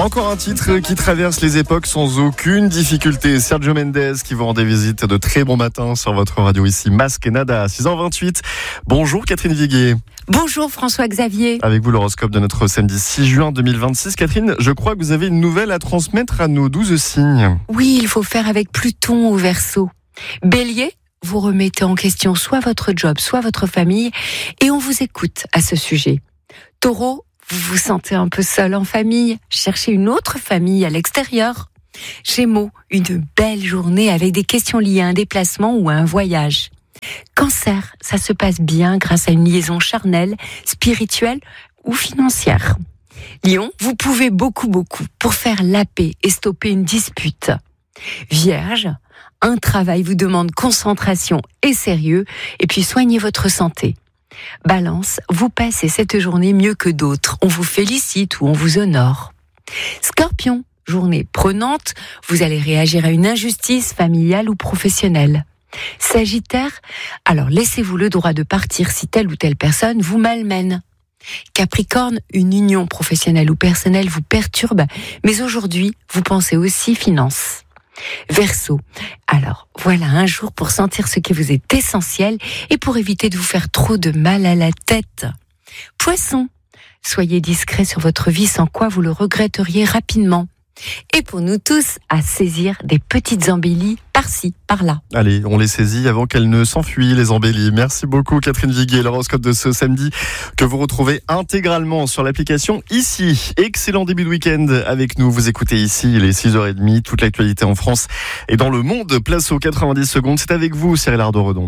Encore un titre qui traverse les époques sans aucune difficulté. Sergio Mendes qui vous rendait visite de très bon matin sur votre radio ici, Masque et Nada, 6h28. Bonjour Catherine Viguier. Bonjour François-Xavier. Avec vous l'horoscope de notre samedi 6 juin 2026. Catherine, je crois que vous avez une nouvelle à transmettre à nos 12 signes. Oui, il faut faire avec Pluton au Verseau. Bélier, vous remettez en question soit votre job, soit votre famille, et on vous écoute à ce sujet. Taureau, vous vous sentez un peu seul en famille, cherchez une autre famille à l'extérieur. Gémeaux, une belle journée avec des questions liées à un déplacement ou à un voyage. Cancer, ça se passe bien grâce à une liaison charnelle, spirituelle ou financière. Lion, vous pouvez beaucoup pour faire la paix et stopper une dispute. Vierge, un travail vous demande concentration et sérieux, et puis soignez votre santé. Balance, vous passez cette journée mieux que d'autres, on vous félicite ou on vous honore. Scorpion, journée prenante, vous allez réagir à une injustice familiale ou professionnelle. Sagittaire, alors laissez-vous le droit de partir si telle ou telle personne vous malmène. Capricorne, une union professionnelle ou personnelle vous perturbe, mais aujourd'hui, vous pensez aussi finances. Verseau, alors voilà un jour pour sentir ce qui vous est essentiel et pour éviter de vous faire trop de mal à la tête. Poisson, soyez discret sur votre vie sans quoi vous le regretteriez rapidement. Et pour nous tous, à saisir des petites embellies par-ci, par-là. Allez, on les saisit avant qu'elles ne s'enfuient, les embellies. Merci beaucoup Catherine Viguier, l'horoscope de ce samedi que vous retrouvez intégralement sur l'application ici. Excellent début de week-end avec nous. Vous écoutez ici, il est 6h30, toute l'actualité en France et dans le monde. Place aux 90 secondes. C'est avec vous, Cyril Ardo-Redon.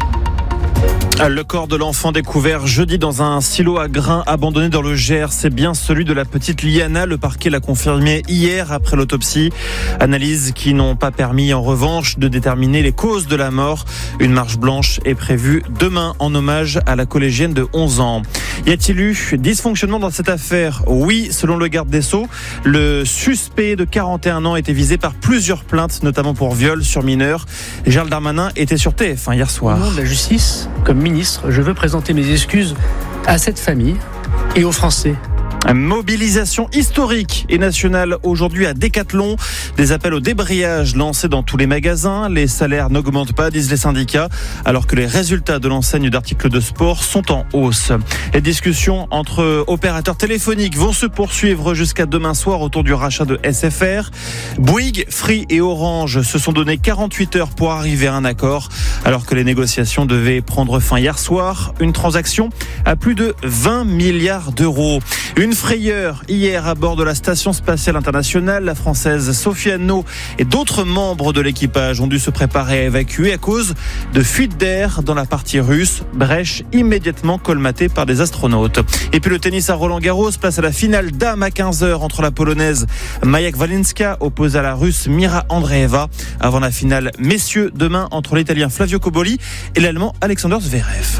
Le corps de l'enfant découvert jeudi dans un silo à grains abandonné dans le Gers, c'est bien celui de la petite Liana. Le parquet l'a confirmé hier après l'autopsie. Analyses qui n'ont pas permis en revanche de déterminer les causes de la mort. Une marche blanche est prévue demain en hommage à la collégienne de 11 ans. Y a-t-il eu dysfonctionnement dans cette affaire ? Oui, selon le garde des Sceaux, le suspect de 41 ans était visé par plusieurs plaintes, notamment pour viol sur mineur. Gérald Darmanin était sur TF1 hier soir. Au nom de la justice, comme ministre, je veux présenter mes excuses à cette famille et aux Français. Mobilisation historique et nationale aujourd'hui à Decathlon. Des appels au débrayage lancés dans tous les magasins. Les salaires n'augmentent pas, disent les syndicats, alors que les résultats de l'enseigne d'articles de sport sont en hausse. Les discussions entre opérateurs téléphoniques vont se poursuivre jusqu'à demain soir autour du rachat de SFR. Bouygues, Free et Orange se sont donné 48 heures pour arriver à un accord, alors que les négociations devaient prendre fin hier soir. Une transaction à plus de 20 milliards d'euros. Une frayeur hier à bord de la Station Spatiale Internationale. La Française Sophie Anno et d'autres membres de l'équipage ont dû se préparer à évacuer à cause de fuites d'air dans la partie russe. Brèche immédiatement colmatée par des astronautes. Et puis le tennis à Roland-Garros, place à la finale dames à 15h entre la Polonaise Maja Kwalinska opposée à la Russe Mira Andreeva. Avant la finale messieurs demain entre l'Italien Flavio Cobolli et l'Allemand Alexander Zverev.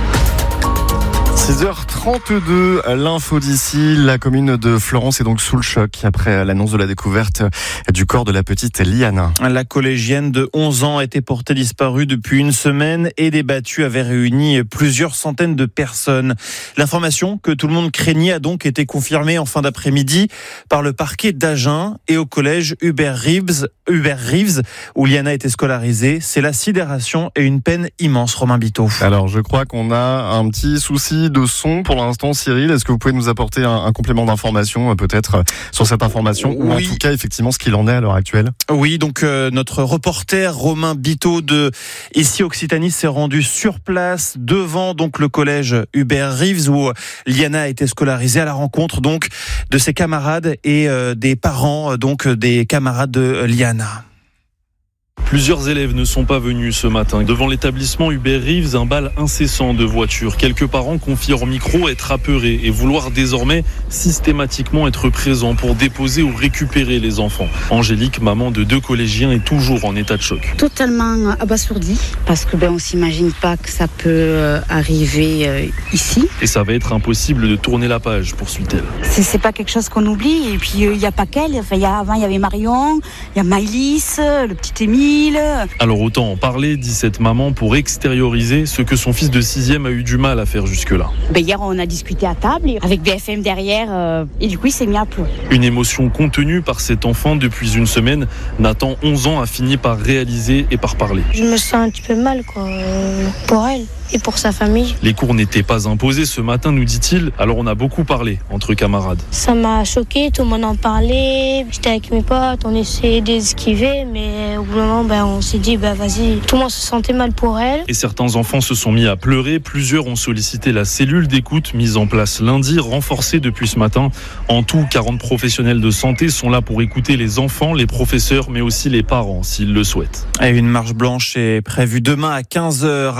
6h32, l'info d'ici. La commune de Florence est donc sous le choc après l'annonce de la découverte du corps de la petite Liana. La collégienne de 11 ans a été portée disparue depuis une semaine et des battues avaient réuni plusieurs centaines de personnes. L'information que tout le monde craignait a donc été confirmée en fin d'après-midi par le parquet d'Agen et au collège Hubert Reeves où Liana était scolarisée. C'est la sidération et une peine immense, Romain Biteau. Alors je crois qu'on a un petit souci de son pour l'instant, Cyril. Est-ce que vous pouvez nous apporter un complément d'information peut-être sur cette information ou en tout cas effectivement ce qu'il en est à l'heure actuelle? Oui, donc notre reporter Romain Biteau de ici Occitanie s'est rendu sur place devant donc le collège Hubert Reeves où Liana a été scolarisée à la rencontre donc de ses camarades et des parents donc des camarades de Liana. Plusieurs élèves ne sont pas venus ce matin. Devant l'établissement Hubert Reeves, un bal incessant de voitures. Quelques parents confient hors micro être apeurés et vouloir désormais systématiquement être présents pour déposer ou récupérer les enfants. Angélique, maman de 2 collégiens, est toujours en état de choc. Totalement abasourdie parce que on s'imagine pas que ça peut arriver ici. Et ça va être impossible de tourner la page, poursuit-elle. C'est pas quelque chose qu'on oublie. Et puis il y a pas qu'elle. Enfin, avant il y avait Marion, il y a Maëlys, le petit Émile. tranquille. Alors autant en parler, dit cette maman, pour extérioriser ce que son fils de 6e a eu du mal à faire jusque-là. Hier, on a discuté à table avec BFM derrière et du coup, il s'est mis à pleurer. Une émotion contenue par cet enfant depuis une semaine. Nathan, 11 ans, a fini par réaliser et par parler. Je me sens un petit peu mal pour elle et pour sa famille. Les cours n'étaient pas imposés ce matin, nous dit-il, alors on a beaucoup parlé entre camarades. Ça m'a choqué, tout le monde en parlait. J'étais avec mes potes, on essayait d'esquiver, mais au bout d'un moment, on s'est dit, vas-y. Tout le monde se sentait mal pour elle. Et certains enfants se sont mis à pleurer. Plusieurs ont sollicité la cellule d'écoute mise en place lundi, renforcée depuis ce matin. En tout, 40 professionnels de santé sont là pour écouter les enfants, les professeurs, mais aussi les parents, s'ils le souhaitent. Et une marche blanche est prévue demain à 15h.